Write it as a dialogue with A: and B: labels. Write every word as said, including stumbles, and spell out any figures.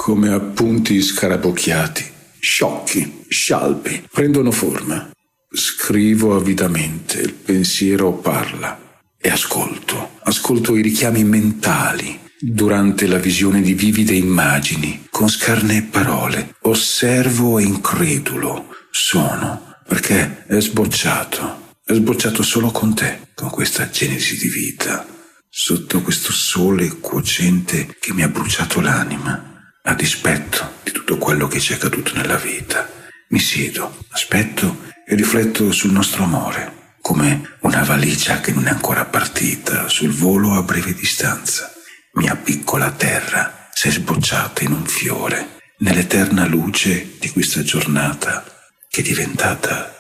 A: come appunti scarabocchiati, sciocchi, scialbi, prendono forma. Scrivo avidamente, il pensiero parla e ascolto. Ascolto i richiami mentali durante la visione di vivide immagini, con scarne parole. Osservo e incredulo sono, perché è sbocciato, è sbocciato solo con te, con questa genesi di vita, sotto questo sole quocente che mi ha bruciato l'anima, a dispetto di tutto quello che ci è accaduto nella vita. Mi siedo, aspetto e rifletto sul nostro amore, come una valigia che non è ancora partita, sul volo a breve distanza. Mia piccola terra si è sbocciata in un fiore, nell'eterna luce di questa giornata che è diventata